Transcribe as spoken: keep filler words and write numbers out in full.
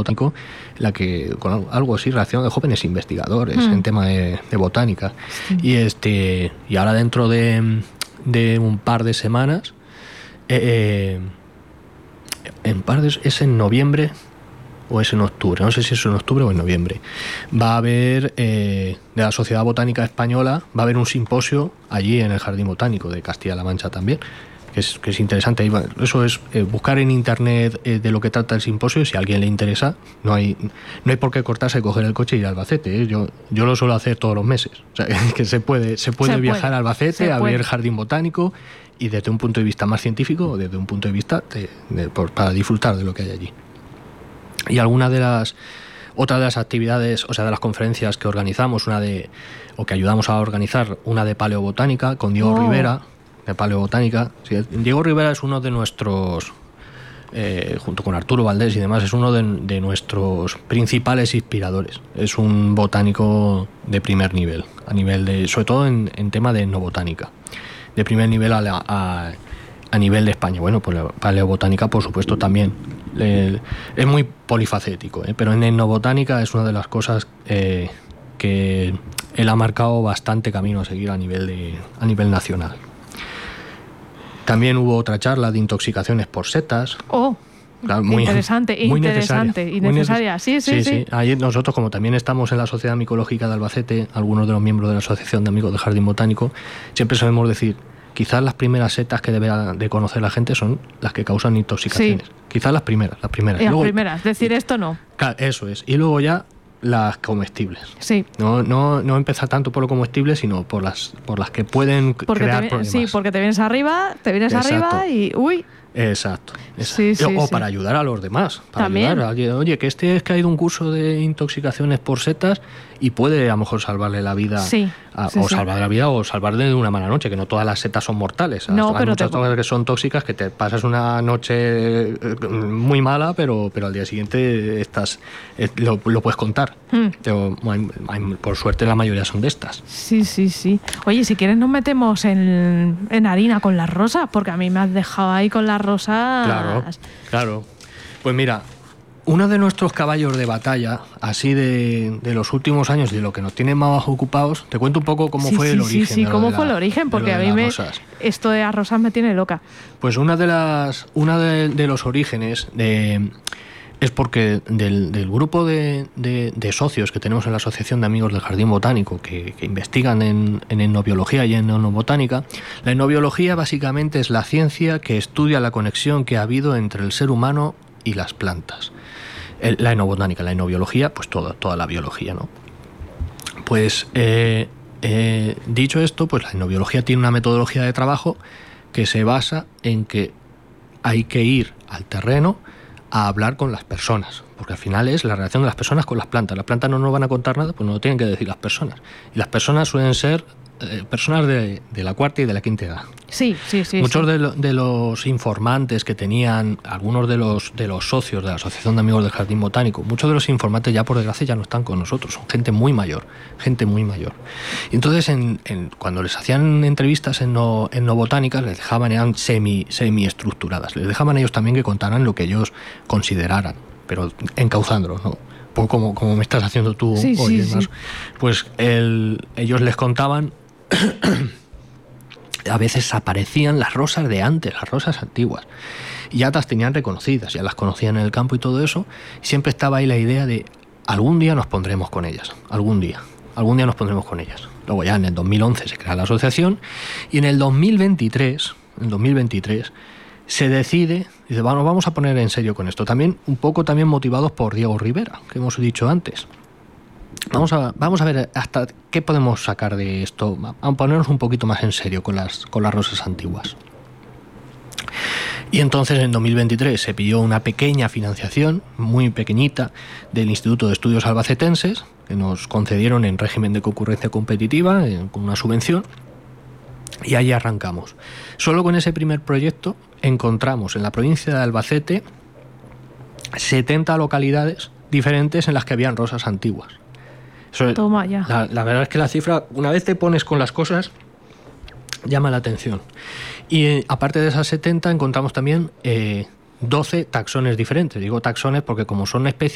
botánico, la que con algo así relacionado de jóvenes investigadores mm. en tema de, de botánica. Sí. Y este y ahora dentro de, de un par de semanas, eh, en par de, es en noviembre o es en octubre, no sé si es en octubre o en noviembre, va a haber eh, de la Sociedad Botánica Española, va a haber un simposio allí en el Jardín Botánico de Castilla-La Mancha también, que es, que es interesante. Eso es eh, buscar en internet eh, de lo que trata el simposio. Si a alguien le interesa, no hay no hay por qué cortarse, coger el coche y ir a Albacete, ¿eh? Yo, yo lo suelo hacer todos los meses. O sea, que se puede, se puede se viajar puede. a Albacete, a ver el Jardín Botánico, y desde un punto de vista más científico o desde un punto de vista de, de, por, para disfrutar de lo que hay allí. Y alguna de las otra de las actividades, o sea, de las conferencias que organizamos, una de o que ayudamos a organizar, una de paleobotánica con Diego oh. Rivera, de paleobotánica. Sí, Diego Rivera es uno de nuestros, eh, junto con Arturo Valdés y demás, es uno de, de nuestros principales inspiradores. Es un botánico de primer nivel, a nivel de, sobre todo en, en tema de etnobotánica, de primer nivel a, la, a, a nivel de España. Bueno, pues la paleobotánica, por supuesto, también. Le, es muy polifacético, ¿eh? Pero en etnobotánica es una de las cosas eh, que él ha marcado bastante camino a seguir a nivel de, a nivel nacional. También hubo otra charla de intoxicaciones por setas. Oh, claro, muy interesante, muy interesante y necesaria. Sí, sí, sí, sí. sí. Ahí nosotros, como también estamos en la Sociedad Micológica de Albacete, algunos de los miembros de la Asociación de Amigos del Jardín Botánico, siempre sabemos decir, quizás las primeras setas que deberá de conocer la gente son las que causan intoxicaciones. Sí. Quizás las primeras, las primeras. Y las luego, primeras, decir esto no. Eso es. Y luego ya las comestibles. Sí. No, no, no empezar tanto por lo comestible, sino por las, por las que pueden porque crear te, problemas. Sí, porque te vienes arriba, te vienes Exacto. arriba y uy. Exacto. exacto. Sí, sí, o sí. para ayudar a los demás. Para También. ayudar a alguien. Oye, que este es que ha ido un curso de intoxicaciones por setas y puede a lo mejor salvarle la vida. Sí. A, sí o sí. salvarle la vida o salvarle de una mala noche, que no todas las setas son mortales. No, Hay pero muchas te... cosas que son tóxicas, que te pasas una noche muy mala, pero, pero al día siguiente estás lo, lo puedes contar. Mm. Pero, por suerte la mayoría son de estas. Sí, sí, sí. Oye, si quieres nos metemos en, en harina con las rosas, porque a mí me has dejado ahí con las rosas. Claro, claro. Pues mira, uno de nuestros caballos de batalla, así de, de los últimos años y de lo que nos tiene más ocupados, te cuento un poco cómo sí, fue sí, el origen. Sí, sí, cómo fue la, el origen, porque a mí me, esto de las rosas me tiene loca. Pues una de las, una de, de los orígenes de, es porque del, del grupo de, de, de socios que tenemos en la Asociación de Amigos del Jardín Botánico, que, que investigan en, en etnobiología y en etnobotánica, la etnobiología básicamente es la ciencia que estudia la conexión que ha habido entre el ser humano y las plantas. La etnobotánica, la etnobiología, pues toda, toda la biología, ¿no? Pues eh, eh, dicho esto, pues la etnobiología tiene una metodología de trabajo que se basa en que hay que ir al terreno a hablar con las personas, porque al final es la relación de las personas con las plantas. Las plantas no nos van a contar nada, pues no lo tienen que decir las personas. Y las personas suelen ser eh, personas de, de la cuarta y de la quinta edad. Sí, sí, sí. Muchos sí. De, lo, de los informantes que tenían, algunos de los, de los socios de la Asociación de Amigos del Jardín Botánico, muchos de los informantes ya por desgracia ya no están con nosotros, son gente muy mayor, gente muy mayor. Y entonces en, en, cuando les hacían entrevistas en no, en no botánicas, les dejaban, eran semi, semi estructuradas, les dejaban a ellos también que contaran lo que ellos consideraran, pero encauzándolo, ¿no? Pues como, como me estás haciendo tú sí, hoy, sí, más, sí. Pues el, ellos les contaban. A veces aparecían las rosas de antes, las rosas antiguas, y ya las tenían reconocidas, ya las conocían en el campo y todo eso, y siempre estaba ahí la idea de algún día nos pondremos con ellas, algún día, algún día nos pondremos con ellas. Luego ya en el dos mil once se crea la asociación y en el dos mil veintitrés, en dos mil veintitrés se decide, dice, bueno, vamos a poner en serio con esto, también un poco también motivados por Diego Rivera, que hemos dicho antes. Vamos a, vamos a ver hasta qué podemos sacar de esto. Vamos a ponernos un poquito más en serio con las, con las rosas antiguas. Y entonces en dos mil veintitrés se pidió una pequeña financiación, muy pequeñita, del Instituto de Estudios Albacetenses, que nos concedieron en régimen de concurrencia competitiva, eh, con una subvención, y ahí arrancamos. Solo con ese primer proyecto encontramos en la provincia de Albacete setenta localidades diferentes en las que habían rosas antiguas. Eso, Toma ya. La, la verdad es que la cifra, una vez te pones con las cosas, llama la atención. Y eh, aparte de esas setenta, encontramos también eh, doce taxones diferentes. Digo taxones porque como son especies